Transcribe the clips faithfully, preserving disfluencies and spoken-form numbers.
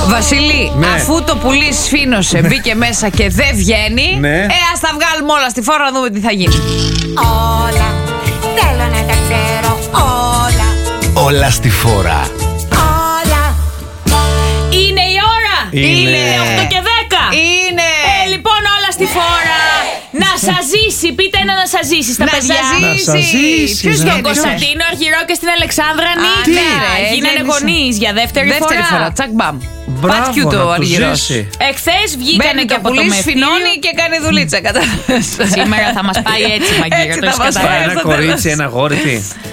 Βασίλη, ναι. Αφού το πουλί σφήνωσε, μπήκε μέσα και δεν βγαίνει, ναι. Ε, ας τα βγάλουμε όλα στη φόρα να δούμε τι θα γίνει. Όλα, θέλω να τα ξέρω όλα. Όλα στη φόρα. Όλα. Είναι η ώρα! Είναι, Είναι οκτώ και δέκα! Είναι! Ε, λοιπόν, όλα στη φόρα! Να σας ζήσει! Πείτε ένα να σας ζήσει στα να παιδιά. Να σας ζήσει. Ποιος ναι. τον Κωνσταντίνο Αργυρό και στην Αλεξάνδρα Νίκη. τι, Ναι, γίνανε γονείς για δεύτερη, δεύτερη φορά. φορά. Τσακ μπαμ. Μπράβο, Πάτκιου να το του Αργυρός. ζήσει. Εχθές βγήκανε Μπαίνει και το από το πουλί, μευτήριο. σφινώνει και κάνει δουλίτσα. Σήμερα θα μας πάει έτσι, Μαγκύρα. Έτσι το θα μας έχεις πάει. καταλάβει. Ένα κορίτσι, ένα αγόρι, τι.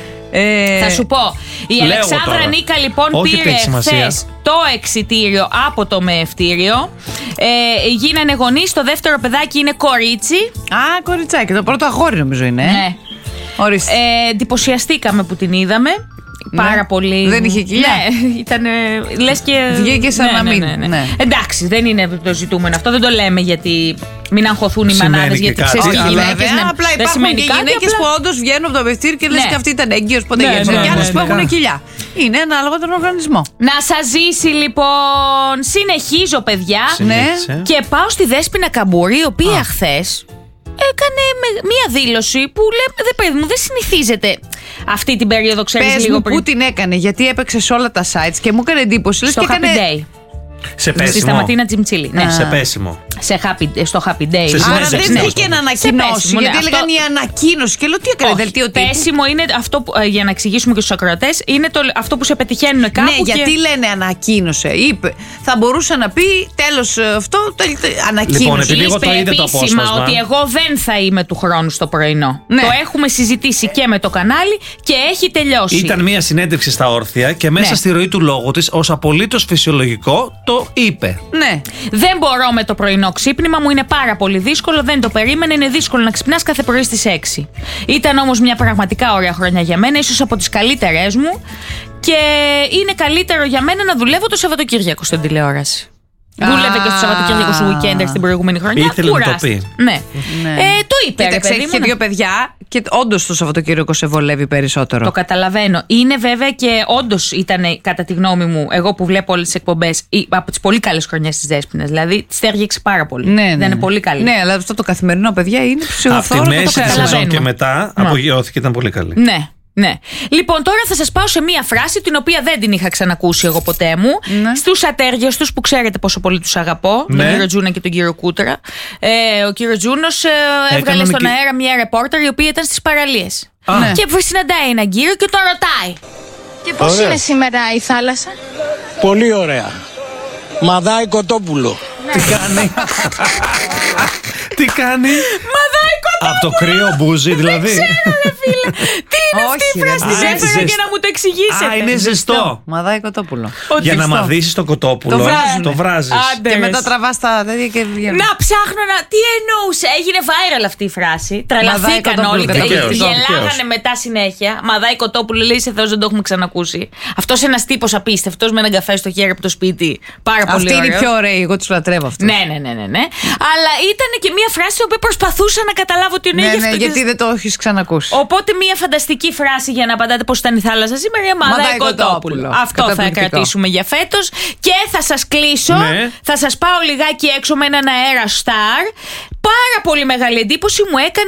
Ε, θα σου πω. Η Λέω Αλεξάνδρα τώρα. Νίκα λοιπόν Όχι ότι πήρε έχει σημασία. χθες το εξιτήριο από το μεευτήριο. Ε, γίνανε γονείς. Το δεύτερο παιδάκι είναι κορίτσι. Α, κοριτσάκι. Το πρώτο αγόρι νομίζω είναι. Ε? Ναι. Ορίστε. Ε, εντυπωσιαστήκαμε που την είδαμε. Πάρα Ναι. πολύ. Δεν είχε κοιλιά. Ναι, ήταν. Λες και. Βγήκε σαν ναι, να ναι, μην. ναι, ναι. Ναι. Εντάξει, δεν είναι το ζητούμενο. Αυτό δεν το λέμε γιατί μην αγχωθούν οι Σημαίνει μανάδες. και Γιατί κάτι. ξέρεις, οι Όχι, γυναίκες, Βέβαια, ναι, απλά δεν υπάρχουν σημαίνει και κάτι, γυναίκες απλά- που όντω βγαίνουν από το μευτήριο και λες Ναι. και αυτή ήταν έγκυος, πότε Ναι, γέννησε. ναι, Και ναι, άλλες ναι, που έχουν ναι. κοιλιά. Είναι ανάλογα τον οργανισμό. Να σας ζήσει λοιπόν. Συνεχίζω, παιδιά. Συνέχισε. Και πάω στη Δέσποινα Καμπούρη, η οποία χθες έκανε με- μία δήλωση που λέμε, δεν παιδί μου, δεν συνηθίζεται αυτή την περίοδο, ξέρεις, Πες λίγο μου πριν. πού την έκανε, γιατί έπαιξε σε όλα τα sites και μου έκανε εντύπωση. Λες Στο και Happy έκανε. Day. Σε Στη πέσιμο. Σταματίνα Τζιμτσίλη. Ναι. Σε πέσιμο. Σε happy, στο Happy Day. Σε λοιπόν. Άρα συνέντευξη, δεν τέλος βγήκε να πάντων. ανακοινώσει. πέσιμο, ναι, Γιατί αυτό- έλεγαν η ανακοίνωση. Και λέω τι έκανε, Όχι, δελτίο τύπου. πέσιμο είναι αυτό που, ε, για να εξηγήσουμε και στους ακροατές, είναι το, αυτό που σε πετυχαίνουν κάπου. Ναι, και- γιατί λένε ανακοίνωσε. Είπε. Θα μπορούσε να πει τέλος αυτό. τε- τε- Ανακοίνωσε. Λοιπόν, επειδή εγώ το Είπε είδα το επίσημα απόσπασμα. ότι εγώ δεν θα είμαι του χρόνου στο πρωινό. Ναι. Το έχουμε συζητήσει και με το κανάλι και έχει τελειώσει. Ήταν μια συνέντευξη στα όρθια και μέσα Ναι. στη ροή του λόγου της, ως απολύτως φυσιολογικό, το είπε. Ναι. Δεν μπορώ με το πρωινό ξύπνημα, μου είναι πάρα πολύ δύσκολο, δεν το περίμενα. Είναι δύσκολο να ξυπνάς κάθε πρωί στις έξι. Ήταν όμως μια πραγματικά ωραία χρονιά για μένα, ίσως από τις καλύτερές μου. Και είναι καλύτερο για μένα να δουλεύω το Σαββατοκύριακο στην τηλεόραση. Δούλευε και στο Σαββατοκύριακο σου weekend στην προηγούμενη χρονιά. Ήθελε να το Κουράστηκε. πει. Ναι. Ναι. Ε, το είπε, ρε Κοίταξε, παιδί έχει μου. και να- δύο παιδιά και όντως το Σαββατοκύριακο σε βολεύει περισσότερο. Το καταλαβαίνω. Είναι βέβαια και όντως ήταν, κατά τη γνώμη μου, εγώ που βλέπω όλες τις εκπομπές, η- από τις πολύ καλές χρονιές της Δέσποινας. Δηλαδή, τη στέργεξε πάρα πολύ. Ναι, ναι. Δεν είναι πολύ καλή. Ναι, αλλά αυτό το καθημερινό, παιδιά, είναι Από τη ψυχοφθόρο. μέση της καταλαβαίνουμε. σεζόν και μετά Ναι. απογειώθηκε, ήταν πολύ καλή. Ναι. Ναι. Λοιπόν, τώρα θα σας πάω σε μία φράση την οποία δεν την είχα ξανακούσει εγώ ποτέ μου. Ναι. Στους ατέριες τους που ξέρετε πόσο πολύ τους αγαπώ, Ναι. τον κύριο Τζούνα και τον κύριο Κούτρα. Ε, ο κύριος Τζούνος ε, έβγαλε Έκαναν στον και- αέρα μία ρεπόρτερ η οποία ήταν στις παραλίες. Α. Ναι. Και συναντάει έναν κύριο και τον ρωτάει. Και πώς Ωραία. είναι σήμερα η θάλασσα? Πολύ ωραία. Μαδάει κοτόπουλο. Τι κάνει. Τι κάνει. Μαδάει κοτόπουλο! Από το κρύο μπούζι, δηλαδή. Ρε φίλε, τι είναι αυτή η Όχι, ρε, φράση, α, της είναι έφερα ζεστό. για να μου το εξηγήσετε. Α, είναι ζεστό. Μαδάει κοτόπουλο. Για να ζεστό. μαδίσεις το κοτόπουλο. Το βράζουνε. Το βράζεις. Άντε, Και ρε. μετά τραβά τα τέτοια και βγαίνει. Να ψάχνω να. Τι εννοούσε, έγινε viral αυτή η φράση. Τρελαθήκαν κοτόπουλο, όλοι. δικαίως, Γελάγανε δικαίως. μετά συνέχεια. Μαδάει κοτόπουλο, λέει σε Θεός, δεν το έχουμε ξανακούσει. Αυτό ένα τύπο απίστευτο με έναν καφέ στο χέρι από το σπίτι. Πάρα πολύ Αυτή είναι η ωραίος. πιο ωραία, εγώ του λατρεύω αυτού. Ναι, ναι, ναι, ναι, ναι. Αλλά ήταν και μία φράση που προσπαθούσα να καταλάβω τι εννοεί Ναι, γι' ναι, αυτό. γιατί δεν το έχει ξανακούσει. Οπότε μία φανταστική φράση για να απαντάτε πώς ήταν η θάλασσα σήμερα, η μαδάει Μαδάει κοτόπουλο. κοτόπουλο. Αυτό θα Καταπληκτικό. κρατήσουμε για φέτος. Και θα σας κλείσω. Ναι. Θα σας πάω λιγάκι έξω με έναν αέρα Star. Πάρα πολύ μεγάλη εντύπωση μου έκανε